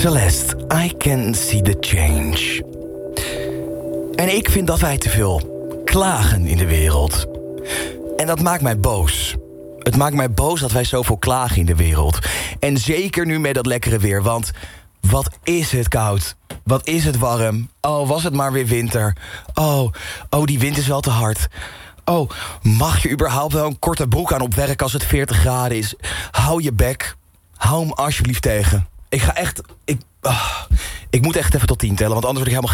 Celeste, I can see the change. En ik vind dat wij te veel klagen in de wereld. En dat maakt mij boos. Het maakt mij boos dat wij zoveel klagen in de wereld. En zeker nu met dat lekkere weer, want wat is het koud. Wat is het warm. Oh, was het maar weer winter. Oh, die wind is wel te hard. Oh, mag je überhaupt wel een korte broek aan op werk als het 40 graden is? Hou je bek. Hou hem alsjeblieft tegen. Ik moet echt even tot 10 tellen, want anders word ik helemaal